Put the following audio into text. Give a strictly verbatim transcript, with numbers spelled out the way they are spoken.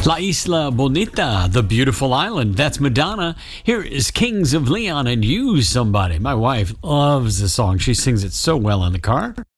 La Isla Bonita, the beautiful island. That's Madonna. Here is Kings of Leon and You Somebody. My wife loves the song. She sings it so well in the car.